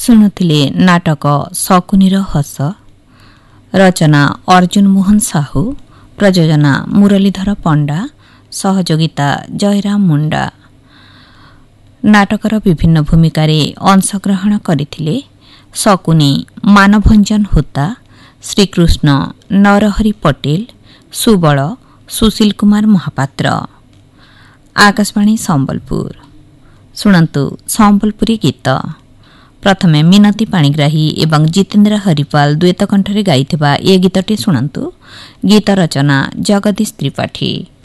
ଶୁଣୁଥିଲେ ନାଟକ ଶକୁନିର ହସ। ରଚନା ଅର୍ଜୁନ ମୋହନ ସାହୁ, ପ୍ରଯୋଜନା ମୁରଲୀଧର ପଣ୍ଡା, ସହଯୋଗିତା ଜୟରାମ ମୁଣ୍ଡା। ନାଟକର ବିଭିନ୍ନ ଭୂମିକାରେ ଅଂଶଗ୍ରହଣ କରିଥିଲେ ଶକୁନି ମାନଭଞ୍ଜନ ହୋତା, ଶ୍ରୀକୃଷ୍ଣ ନରହରି ପଟେଲ, ସୁବଳ ସୁଶୀଲ କୁମାର ମହାପାତ୍ର। ଆକାଶବାଣୀ ସମ୍ବଲପୁର। ଶୁଣନ୍ତୁ ସମ୍ବଲପୁରୀ ଗୀତ। ପ୍ରଥମେ ମିନତି ପାଣିଗ୍ରାହୀ ଏବଂ ଜିତେନ୍ଦ୍ର ହରିପାଲ ଦ୍ୱୈତ କଣ୍ଠରେ ଗାଇଥିବା ଏ ଗୀତଟି ଶୁଣନ୍ତୁ। ଗୀତ ରଚନା ଜଗଦୀଶ ତ୍ରିପାଠୀ।